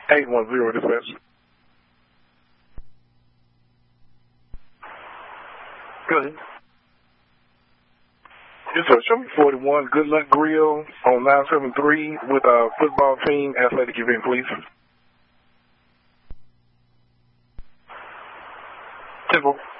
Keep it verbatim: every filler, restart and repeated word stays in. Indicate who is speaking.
Speaker 1: eight one zero, dispatch.
Speaker 2: Go ahead.
Speaker 1: Yes, sir. Show me forty-one Good Luck Grill on nine seven three with a football team athletic event, please.
Speaker 2: Temple.